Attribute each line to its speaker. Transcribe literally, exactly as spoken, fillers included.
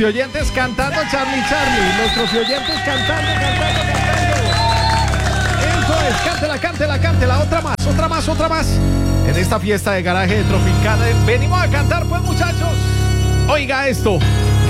Speaker 1: Oyentes cantando Charlie Charlie, nuestros oyentes cantando, cantando, cantando. Eso es, cántela, cántela, cántela, otra más, otra más, otra más. En esta fiesta de garaje de Tropicana venimos a cantar, pues, muchachos. Oiga esto.